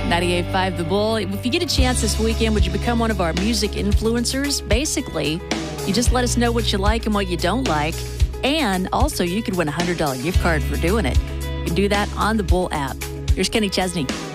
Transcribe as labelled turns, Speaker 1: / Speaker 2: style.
Speaker 1: 98.5 The Bull. If you get a chance this weekend, would you become one of our music influencers? Basically, you just let us know what you like and what you don't like. And also, you could win a $100 gift card for doing it. You can do that on the Bull app. Here's Kenny Chesney.